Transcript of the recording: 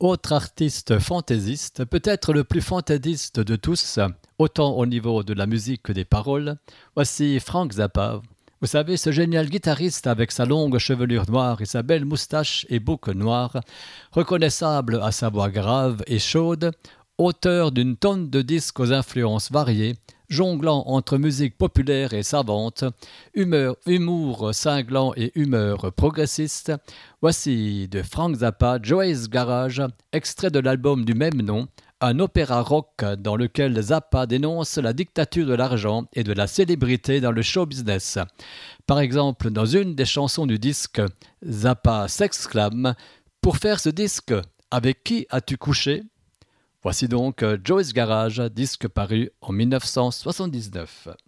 Autre artiste fantaisiste, peut-être le plus fantaisiste de tous, autant au niveau de la musique que des paroles, voici Frank Zappa. Vous savez, ce génial guitariste avec sa longue chevelure noire et sa belle moustache et boucle noire, reconnaissable à sa voix grave et chaude, auteur d'une tonne de disques aux influences variées, jonglant entre musique populaire et savante, humour cinglant et humeur progressiste, voici de Frank Zappa, Joey's Garage, extrait de l'album du même nom, un opéra rock dans lequel Zappa dénonce la dictature de l'argent et de la célébrité dans le show business. Par exemple, dans une des chansons du disque, Zappa s'exclame « Pour faire ce disque, avec qui as-tu couché ?» Voici donc Joey's Garage, disque paru en 1979.